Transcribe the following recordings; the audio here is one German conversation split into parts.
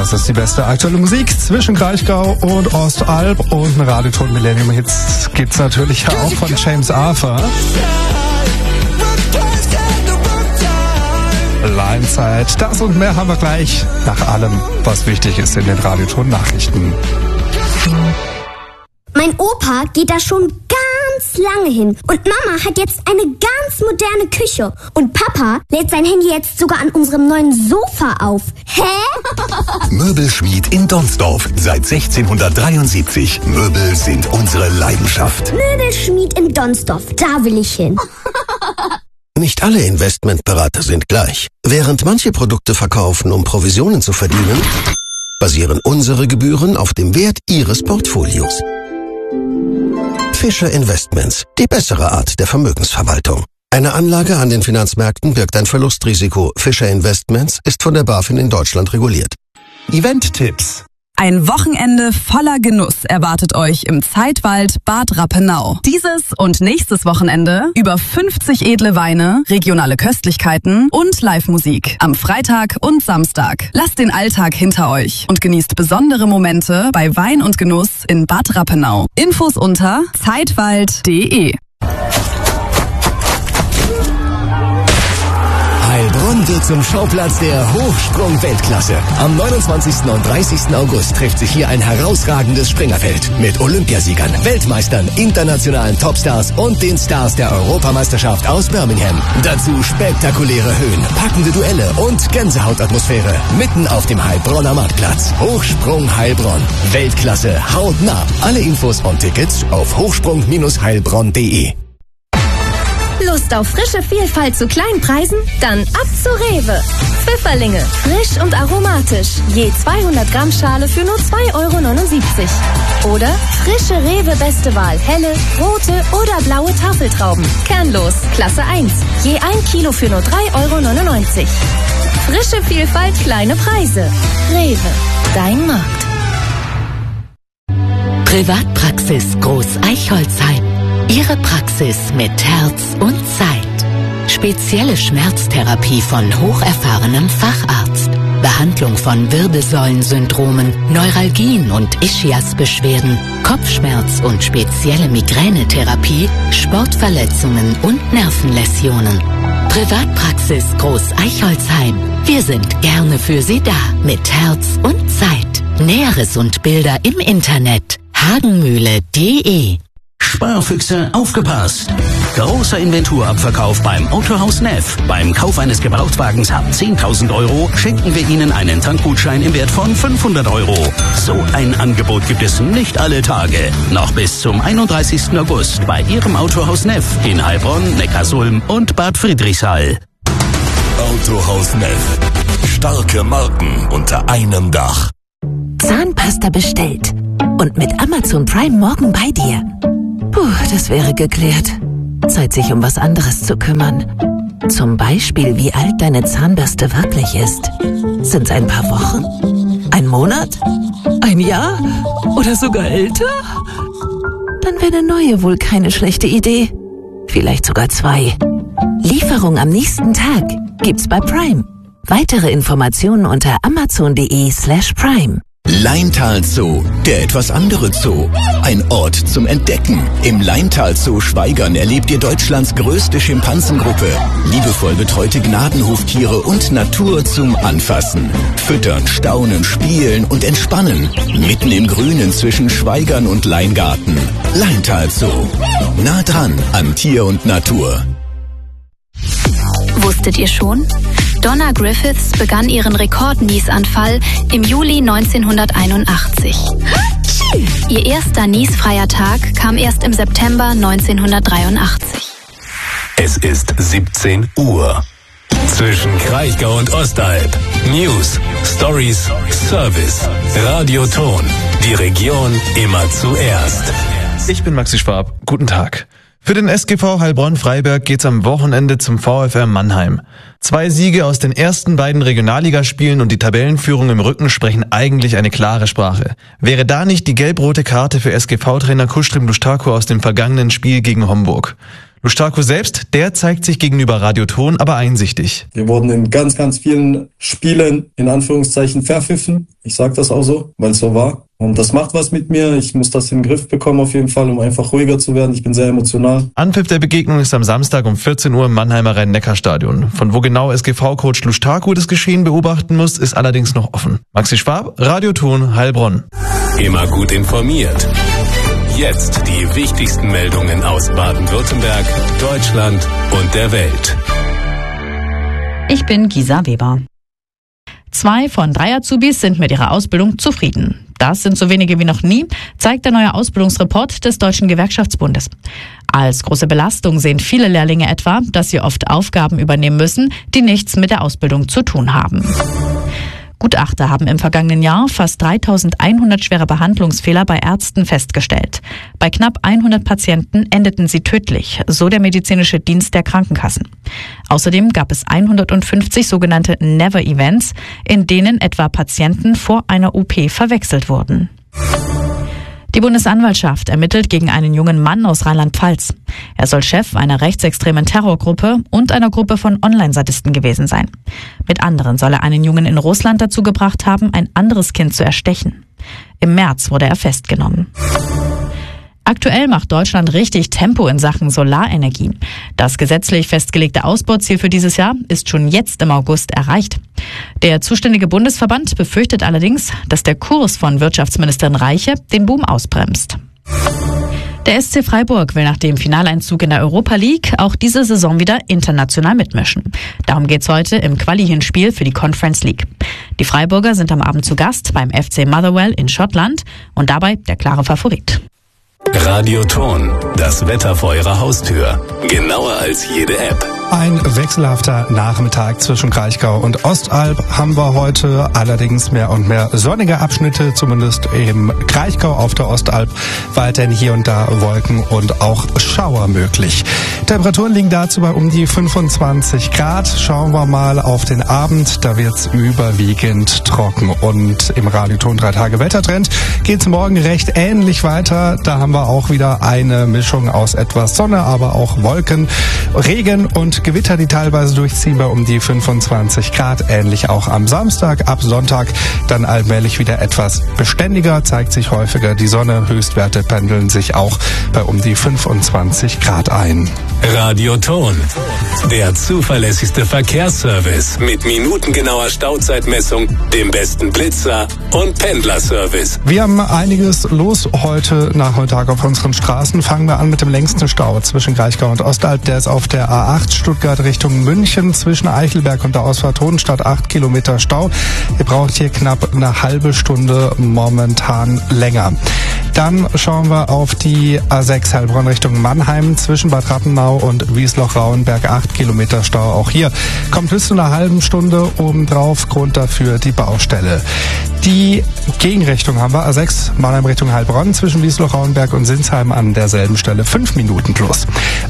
Das ist die beste aktuelle Musik zwischen Kraichgau und Ostalb und ein Radioton Millennium Hits gibt's natürlich auch von James Arthur. Leinzeit, das und mehr haben wir gleich nach allem, was wichtig ist in den Radioton Nachrichten. Mein Opa geht da schon ganz lange hin und Mama hat jetzt eine ganz moderne Küche und Papa lädt sein Handy jetzt sogar an unserem neuen Sofa auf. Hä? Möbelschmied in Donsdorf seit 1673. Möbel sind unsere Leidenschaft. Möbelschmied in Donsdorf, da will ich hin. Nicht alle Investmentberater sind gleich. Während manche Produkte verkaufen, um Provisionen zu verdienen, basieren unsere Gebühren auf dem Wert Ihres Portfolios. Fischer Investments, die bessere Art der Vermögensverwaltung. Eine Anlage an den Finanzmärkten birgt ein Verlustrisiko. Fischer Investments ist von der BaFin in Deutschland reguliert. Event-Tipps. Ein Wochenende voller Genuss erwartet euch im Zeitwald Bad Rappenau. Dieses und nächstes Wochenende über 50 edle Weine, regionale Köstlichkeiten und Live-Musik. Am Freitag und Samstag. Lasst den Alltag hinter euch und genießt besondere Momente bei Wein und Genuss in Bad Rappenau. Infos unter zeitwald.de. Heilbronn wird zum Schauplatz der Hochsprung-Weltklasse. Am 29. und 30. August trifft sich hier ein herausragendes Springerfeld mit Olympiasiegern, Weltmeistern, internationalen Topstars und den Stars der Europameisterschaft aus Birmingham. Dazu spektakuläre Höhen, packende Duelle und Gänsehautatmosphäre mitten auf dem Heilbronner Marktplatz. Hochsprung Heilbronn. Weltklasse hautnah. Alle Infos und Tickets auf hochsprung-heilbronn.de. Lust auf frische Vielfalt zu kleinen Preisen? Dann ab zu Rewe. Pfifferlinge, frisch und aromatisch. Je 200 Gramm Schale für nur 2,79 €. Oder frische Rewe Beste Wahl, helle, rote oder blaue Tafeltrauben. Kernlos, Klasse 1. Je 1 Kilo für nur 3,99 €. Frische Vielfalt, kleine Preise. Rewe, dein Markt. Privatpraxis Groß-Eichholzheim. Ihre Praxis mit Herz und Zeit. Spezielle Schmerztherapie von hocherfahrenem Facharzt. Behandlung von Wirbelsäulensyndromen, Neuralgien und Ischiasbeschwerden, Kopfschmerz und spezielle Migränetherapie, Sportverletzungen und Nervenläsionen. Privatpraxis Groß-Eichholzheim. Wir sind gerne für Sie da mit Herz und Zeit. Näheres und Bilder im Internet hagenmühle.de. Sparfüchse, aufgepasst! Großer Inventurabverkauf beim Autohaus Neff. Beim Kauf eines Gebrauchtwagens ab 10.000 € schenken wir Ihnen einen Tankgutschein im Wert von 500 €. So ein Angebot gibt es nicht alle Tage. Noch bis zum 31. August bei Ihrem Autohaus Neff in Heilbronn, Neckarsulm und Bad Friedrichshall. Autohaus Neff. Starke Marken unter einem Dach. Zahnpasta bestellt. Und mit Amazon Prime morgen bei dir. Puh, das wäre geklärt. Zeit, sich um was anderes zu kümmern. Zum Beispiel, wie alt deine Zahnbürste wirklich ist. Sind's ein paar Wochen? Ein Monat? Ein Jahr? Oder sogar älter? Dann wäre eine neue wohl keine schlechte Idee. Vielleicht sogar 2. Lieferung am nächsten Tag gibt's bei Prime. Weitere Informationen unter amazon.de/prime. Laintal Zoo, der etwas andere Zoo. Ein Ort zum Entdecken. Im Laintal Zoo Schwaigern erlebt ihr Deutschlands größte Schimpansengruppe. Liebevoll betreute Gnadenhoftiere und Natur zum Anfassen. Füttern, staunen, spielen und entspannen. Mitten im Grünen zwischen Schwaigern und Leingarten. Laintal Zoo. Nah dran an Tier und Natur. Wusstet ihr schon? Donna Griffiths begann ihren Rekord-Niesanfall im Juli 1981. Ihr erster niesfreier Tag kam erst im September 1983. Es ist 17 Uhr. Zwischen Kraichgau und Ostalb. News, Stories, Service. Radioton. Die Region immer zuerst. Ich bin Maxi Schwab. Guten Tag. Für den SGV Heilbronn-Freiberg geht's am Wochenende zum VfR Mannheim. 2 Siege aus den ersten beiden Regionalligaspielen und die Tabellenführung im Rücken sprechen eigentlich eine klare Sprache. Wäre da nicht die gelb-rote Karte für SGV-Trainer Kustrim Lustaku aus dem vergangenen Spiel gegen Homburg. Lushtaku selbst, der zeigt sich gegenüber Radio Ton aber einsichtig. Wir wurden in ganz, ganz vielen Spielen in Anführungszeichen verpfiffen. Ich sage das auch so, weil es so war. Und das macht was mit mir. Ich muss das in den Griff bekommen auf jeden Fall, um einfach ruhiger zu werden. Ich bin sehr emotional. Anpfiff der Begegnung ist am Samstag um 14 Uhr im Mannheimer Rhein-Neckar-Stadion. Von wo genau SGV-Coach Lushtaku das Geschehen beobachten muss, ist allerdings noch offen. Maxi Schwab, Radio Ton, Heilbronn. Immer gut informiert. Jetzt die wichtigsten Meldungen aus Baden-Württemberg, Deutschland und der Welt. Ich bin Gisa Weber. 2 von 3 Azubis sind mit ihrer Ausbildung zufrieden. Das sind so wenige wie noch nie, zeigt der neue Ausbildungsreport des Deutschen Gewerkschaftsbundes. Als große Belastung sehen viele Lehrlinge etwa, dass sie oft Aufgaben übernehmen müssen, die nichts mit der Ausbildung zu tun haben. Gutachter haben im vergangenen Jahr fast 3.100 schwere Behandlungsfehler bei Ärzten festgestellt. Bei knapp 100 Patienten endeten sie tödlich, so der medizinische Dienst der Krankenkassen. Außerdem gab es 150 sogenannte Never-Events, in denen etwa Patienten vor einer OP verwechselt wurden. Die Bundesanwaltschaft ermittelt gegen einen jungen Mann aus Rheinland-Pfalz. Er soll Chef einer rechtsextremen Terrorgruppe und einer Gruppe von Online-Sadisten gewesen sein. Mit anderen soll er einen Jungen in Russland dazu gebracht haben, ein anderes Kind zu erstechen. Im März wurde er festgenommen. Aktuell macht Deutschland richtig Tempo in Sachen Solarenergie. Das gesetzlich festgelegte Ausbauziel für dieses Jahr ist schon jetzt im August erreicht. Der zuständige Bundesverband befürchtet allerdings, dass der Kurs von Wirtschaftsministerin Reiche den Boom ausbremst. Der SC Freiburg will nach dem Finaleinzug in der Europa League auch diese Saison wieder international mitmischen. Darum geht's heute im Quali-Hinspiel für die Conference League. Die Freiburger sind am Abend zu Gast beim FC Motherwell in Schottland und dabei der klare Favorit. Radio Ton, das Wetter vor Ihrer Haustür. Genauer als jede App. Ein wechselhafter Nachmittag zwischen Kraichgau und Ostalb haben wir heute, allerdings mehr und mehr sonnige Abschnitte, zumindest im Kraichgau auf der Ostalb, weiterhin hier und da Wolken und auch Schauer möglich. Temperaturen liegen dazu bei um die 25 Grad. Schauen wir mal auf den Abend, da wird's überwiegend trocken. Und im Radioton 3 Tage Wettertrend geht's morgen recht ähnlich weiter. Da haben wir auch wieder eine Mischung aus etwas Sonne, aber auch Wolken, Regen und Gewitter, die teilweise durchziehen bei um die 25 Grad. Ähnlich auch am Samstag. Ab Sonntag dann allmählich wieder etwas beständiger, zeigt sich häufiger die Sonne. Höchstwerte pendeln sich auch bei um die 25 Grad ein. Radio Ton, der zuverlässigste Verkehrsservice mit minutengenauer Stauzeitmessung, dem besten Blitzer und Pendlerservice. Wir haben einiges los heute Nachmittag auf unseren Straßen. Fangen wir an mit dem längsten Stau zwischen Kraichgau und Ostalb. Der ist auf der A8 Stuttgart Richtung München zwischen Eichelberg und der Ausfahrt Hohenstadt. 8 Kilometer Stau. Ihr braucht hier knapp eine halbe Stunde, momentan länger. Dann schauen wir auf die A6 Heilbronn Richtung Mannheim zwischen Bad Rappenau und Wiesloch-Rauenberg. 8 Kilometer Stau. Auch hier kommt bis zu einer halben Stunde obendrauf. Grund dafür die Baustelle. Die Gegenrichtung haben wir. A6 Mannheim Richtung Heilbronn zwischen Wiesloch-Rauenberg und Sinsheim an derselben Stelle. 5 Minuten plus.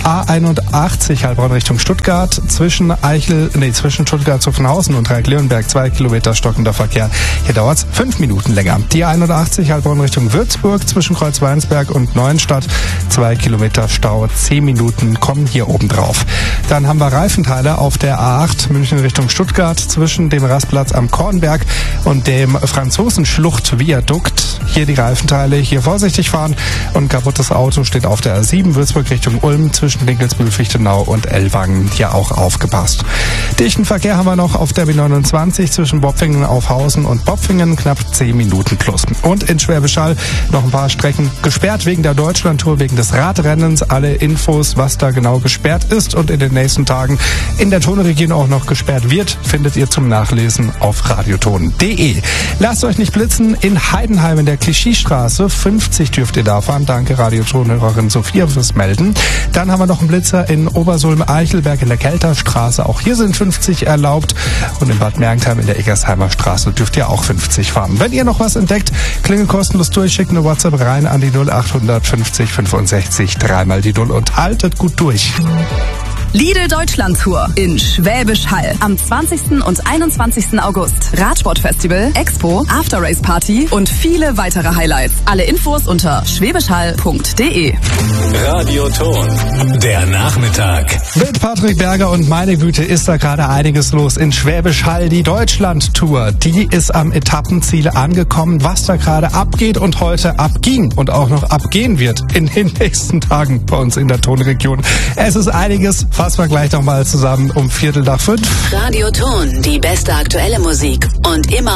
A81 Heilbronn Richtung Stuttgart zwischen Stuttgart Zuffenhausen und Reik-Leonberg. 2 Kilometer stockender Verkehr. Hier dauert's 5 Minuten länger. Die A81 Heilbronn Richtung Würzburg zwischen Kreuzweinsberg und Neuenstadt. 2 Kilometer Stau. 10 Minuten kommen hier oben drauf. Dann haben wir Reifenteile auf der A8 München Richtung Stuttgart zwischen dem Rastplatz am Kornberg und dem Franzosenschlucht-Viadukt. Hier die Reifenteile. Hier vorsichtig fahren. Und kaputtes Auto steht auf der A7 Würzburg Richtung Ulm zwischen Dinkelsbühl, Fichtenau und Ellwangen. Hier auch aufgepasst. Dichten Verkehr haben wir noch auf der B29 zwischen Bopfingen, Aufhausen und Bopfingen. Knapp 10 Minuten plus. Und in Schwäbisch Hall noch ein paar Strecken gesperrt wegen der Deutschlandtour, wegen des Radrennens. Alle Infos, was da genau gesperrt ist und in den nächsten Tagen in der Tonregion auch noch gesperrt wird, findet ihr zum Nachlesen auf radioton.de. Lasst euch nicht blitzen. In Heidenheim in der Clichy-Straße 50 dürft ihr da fahren. Danke Radiotonhörerin Sophia fürs Melden. Dann haben wir noch einen Blitzer in Obersulm-Eichelberg in der Kelterstraße. Auch hier sind 50 erlaubt. Und in Bad Mergentheim in der Eggersheimer Straße dürft ihr auch 50 fahren. Wenn ihr noch was entdeckt, klingelt kostenlos durch, schickt eine WhatsApp rein an die 0800 50 65 3 mal die 0 und haltet gut durch. Lidl Deutschland Tour in Schwäbisch Hall am 20. und 21. August. Radsportfestival, Expo, After-Race Party und viele weitere Highlights. Alle Infos unter schwäbischhall.de. Radioton, der Nachmittag. Mit Patrick Berger und meine Güte ist da gerade einiges los in Schwäbisch Hall. Die Deutschland-Tour, die ist am Etappenziel angekommen. Was da gerade abgeht und heute abging und auch noch abgehen wird in den nächsten Tagen bei uns in der Tonregion. Es ist einiges, fassen wir gleich nochmal zusammen um 4:45. Radioton, die beste aktuelle Musik und immer